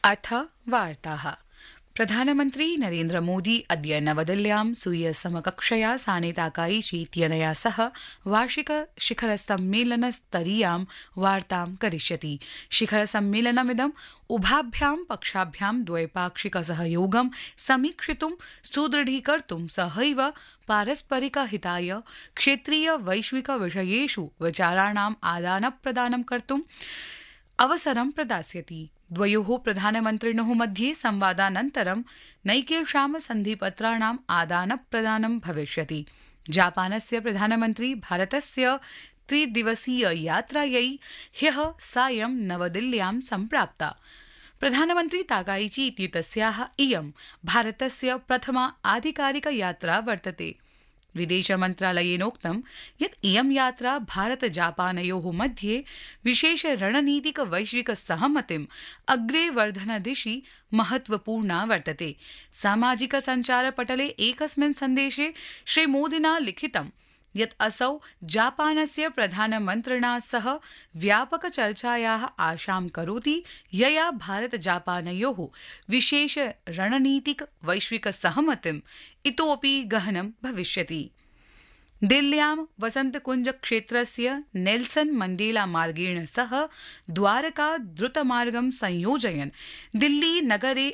अथ वार्ताः। प्रधानमन्त्री नरेन्द्र मोदी अद्य नवदिल्ल्यां स्वीय समकक्षया साने ताकाइची इत्यनया सह वार्षिक शिखरसम्मेलनस्तरीयां वार्तां करिष्यति। शिखरसम्मेलनमिदं उभाभ्यां पक्षाभ्यां द्वैपाक्षिक सहयोगं समीक्षितुं सुदृढीकर्तुं सहैव पारस्परिक हिताय क्षेत्रीय वैश्विक विषयेषु विचाराणाम् आदानप्रदानं कर्तुं अवसरं प्रदास्यति। द्वयोः प्रधानमन्त्रिणोः मध्ये संवादानन्तरं नैकेषां सन्धिपत्राणाम् आदानप्रदानं भविष्यति। जापानस्य प्रधानमन्त्री भारतस्य त्रिदिवसीय यात्रायै ह्यः सायं नवदिल्ल्यां सम्प्राप्ता। प्रधानमन्त्री ताकाइची इत्येतस्याः इयं भारतस्य प्रथमा आधिकारिक यात्रा वर्तते। विदेशमन्त्रालयेनोक्तं यत् इयं यात्रा भारत जापानयोः मध्ये विशेष रणनीतिक वैश्विक सहमतिम् अग्रे वर्धनदिशि महत्वपूर्णा वर्तते। सामाजिक सञ्चारपटले एकस्मिन् सन्देशे श्रीमोदिना लिखितं यत् असौ जापानस्य प्रधानमन्त्रिणा सह व्यापकचर्चायाः आशां करोति, यया भारत जापानयोः विशेष रणनीतिक वैश्विक सहमतिम् इतोऽपि गहनं भविष्यति। दिल्ल्यां वसन्तकुञ्ज क्षेत्रस्य नेल्सन मण्डेला मार्गेण सह द्वारका द्रुतमार्गं संयोजयन् दिल्ली नगरे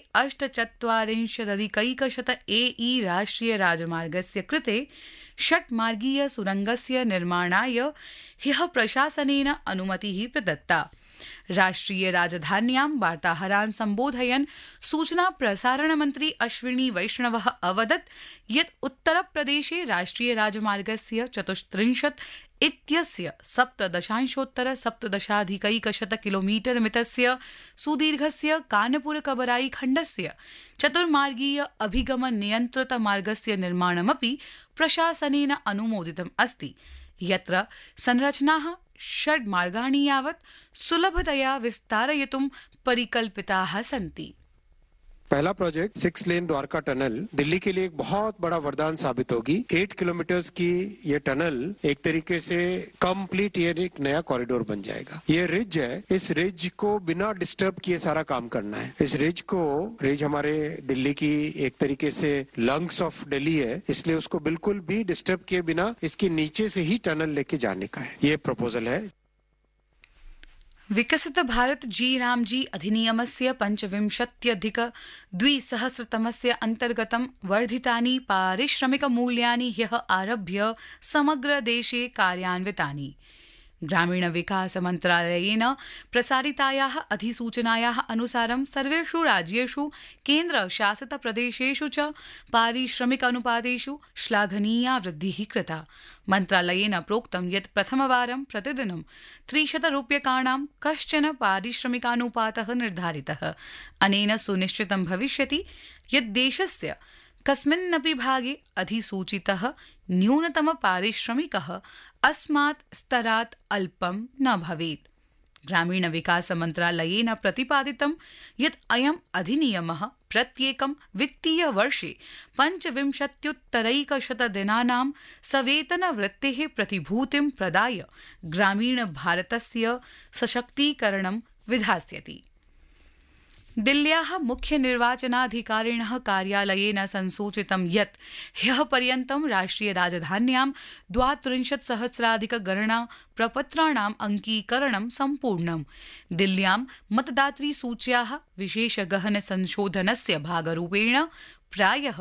48,100 AE राष्ट्रिय राजमार्गस्य कृते 6-मार्गीय सुरङ्गस्य निर्माणाय ह्यः प्रशासनेन अनुमतिः प्रदत्ता। राष्ट्रिय राजधान्यां वार्ताहरान् सम्बोधयन् सूचना प्रसारण मन्त्री अश्विनी वैष्णवः अवदत् यत् उत्तरप्रदेशे राष्ट्रिय राजमार्गस्य 34 इत्यस्य 17.17 किलोमीटर मितस्य सुदीर्घस्य कानपुर कबराई खण्डस्य 4-मार्गीय अभिगम नियन्त्रित मार्गस्य निर्माणमपि प्रशासनेन अनुमोदितम् अस्ति, यत्र संरचनाः 6 मार्गाणि यावत् सुलभतया विस्तारयितुं परिकल्पिताः सन्ति। पहला प्रोजेक्ट 6 लेन द्वारका टनल दिल्ली के लिए एक बहुत बड़ा वरदान साबित होगी। 8 किलोमीटर्स की ये टनल एक तरीके से कंप्लीट ये एक नया कॉरिडोर बन जाएगा। ये रिज है, इस रिज को बिना डिस्टर्ब किए सारा काम करना है। इस रिज हमारे दिल्ली की एक तरीके से लंग्स ऑफ दिल्ली है, इसलिए उसको बिल्कुल भी डिस्टर्ब किए बिना इसके नीचे से ही टनल लेके जाने का है। ये प्रपोजल है। विकसित भारत जी रामजी अधिनियमस्य 25,200 अन्तर्गतं वर्धितानि पारिश्रमिकमूल्यानि ह्यः आरभ्य समग्र देशे कार्यान्वितानि। ग्रामीण विकास मन्त्रालयेन प्रसारितायाः अधिसूचनायाः अनुसारं सर्वेषु राज्येषु केन्द्र शासित प्रदेशेषु च पारिश्रमिक अनुपातेषु श्लाघनीया वृद्धिः कृता। मन्त्रालयेन प्रोक्तं यत् प्रथमवारं प्रतिदिनं 300 रूप्यकाणां कश्चन पारिश्रमिकानुपातः निर्धारितः। अनेन सुनिश्चितं भविष्यति यत् देशस्य कस्मिन्नपि भागे अधिसूचितः न्यूनतम पारिश्रमिकः अस्मात् स्तरात् अल्पं न भवेत्। ग्रामीण विकास मन्त्रालयेन प्रतिपादितं यत् अयम् अधिनियमः प्रत्येकं वित्तीय वर्षे 25,100 दिनानां सवेतनवृत्तेः प्रतिभूतिं प्रदाय ग्रामीण भारतस्य सशक्तीकरणं विधास्यति। दिल्ल्याः मुख्य निर्वाचनाधिकारिणः कार्यालयेन संसूचितं यत् ह्यः पर्यन्तं राष्ट्रिय राजधान्यां 32,000 गणना प्रपत्राणाम् अंकीकरणं सम्पूर्णम्। दिल्ल्यां मतदातृसूच्याः विशेष गहन संशोधनस्य भागरूपेण प्रायः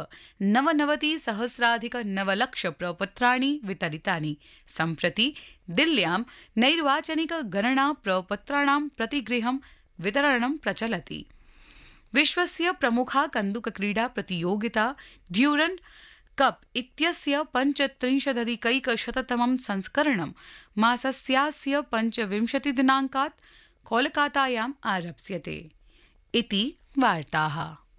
99,900 प्रपत्राणि वितरितानि। सम्प्रति दिल्ल्यां नैर्वाचनिक गणना प्रपत्राणां प्रतिगृहं वितरणं प्रचलति। विश्वस्य प्रमुखा कन्दुकक्रीडा प्रतियोगिता ड्यूरण्ड् कप इत्यस्य 35,100तमं संस्करणं मासस्यास्य 25 दिनाङ्कात् कोलकातायाम् आरप्स्यते। इति वार्ताः।